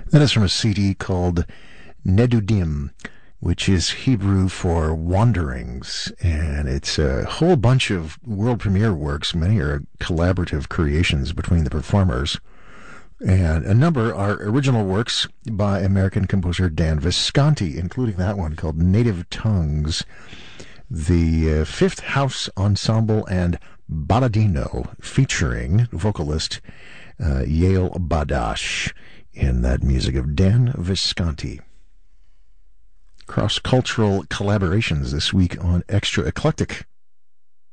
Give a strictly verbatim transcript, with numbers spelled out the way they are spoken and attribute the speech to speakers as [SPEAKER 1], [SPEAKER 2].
[SPEAKER 1] That is from a C D called Nedudim, which is Hebrew for wanderings, and it's a whole bunch of world premiere works. Many are collaborative creations between the performers, and a number are original works by American composer Dan Visconti, including that one called Native Tongues, the uh, Fifth House Ensemble, and Balladino, featuring vocalist uh, Yael Badash in that music of Dan Visconti. Cross-cultural collaborations this week on Extra Eclectic.